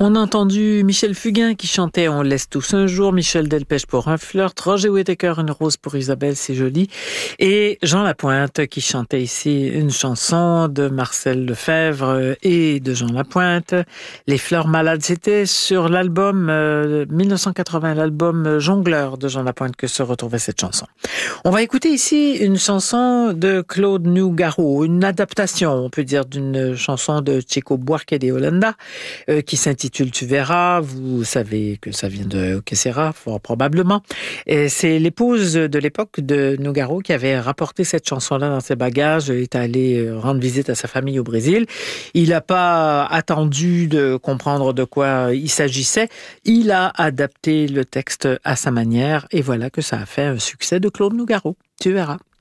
On a entendu Michel Fugain qui chantait « On laisse tous un jour », Michel Delpech pour un flirt, Roger Whittaker, une rose pour Isabelle, c'est joli, et Jean Lapointe qui chantait ici une chanson de Marcel Lefebvre et de Jean Lapointe. Les fleurs malades, c'était sur l'album 1980, l'album Jongleur de Jean Lapointe que se retrouvait cette chanson. On va écouter ici une chanson de Claude Nougaro, une adaptation, on peut dire, d'une chanson de Chico Buarque de Holanda, qui s'intitule Tu verras. Vous savez que ça vient de Kessera, fort probablement. Et c'est l'épouse de l'époque de Nougaro qui avait rapporté cette chanson-là dans ses bagages, est allé rendre visite à sa famille au Brésil. Il n'a pas attendu de comprendre de quoi il s'agissait. Il a adapté le texte à sa manière et voilà que ça a fait un succès de Claude Nougaro. Tu verras.